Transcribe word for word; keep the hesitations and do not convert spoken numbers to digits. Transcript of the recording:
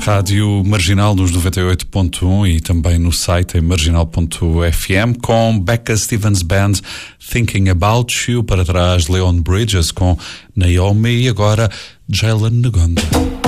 Rádio Marginal nos noventa e oito ponto um e também no site em marginal ponto f m, com Becca Stevens Band, Thinking About You. Para trás, Leon Bridges com Naomi, e agora Jalen Ngonda.